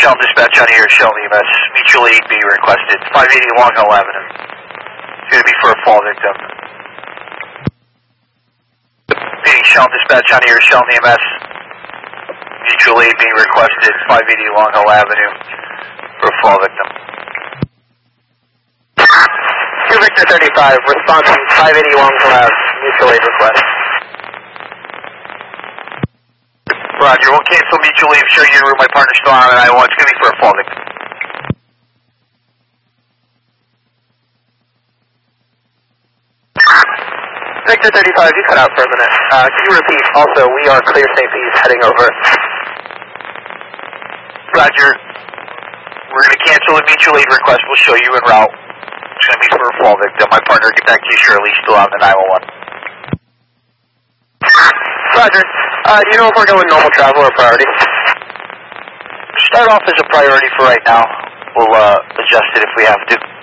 Shelton Dispatch out here, Shelton EMS. Mutual aid being requested. 580 Long Hill Avenue. It's going to be for a fall victim. Being Shelton Dispatch out here, Shelton EMS. Mutual aid being requested. 580 Long Hill Avenue for a fall victim. Victor 35, response 580 Long Hill Ave, mutual aid request. Roger, we'll cancel mutual aid, show you in room, my partner's still on, and I want it's going to be for a fall victim. Victor 35, you cut out for a minute. Can you repeat? Also, we are clear safeties heading over. Roger, we're going to cancel the mutual aid request, we'll show you en route. It's going to be for a fall victim. My partner will get back to you shortly, still on the 911. Roger. Do you know if we're going normal travel or priority? Start off as a priority for right now. We'll adjust it if we have to.